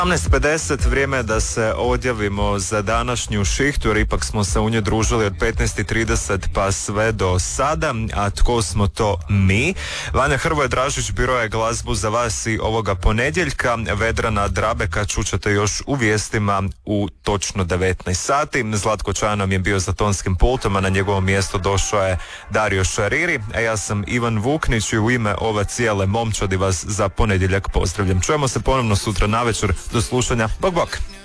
18:50, vrijeme je da se odjavimo za današnju šihtu, jer ipak smo se u njoj družili od 15:30 pa sve do sada. A tko smo to mi? Vanja Hrvoje-Dražić biro je glazbu za vas i ovoga ponedjeljka. Vedrana Drabeka čućete još u vijestima u točno 19 sati. Zlatko Čanom je bio za tonskim pultom, a na njegovo mjesto došao je Dario Šariri. A ja sam Ivan Vuknić i u ime ove cijele momčadi vas za ponedjeljak pozdravljam. Čujemo se ponovno sutra navečer. Do slušanja. Bok, bok.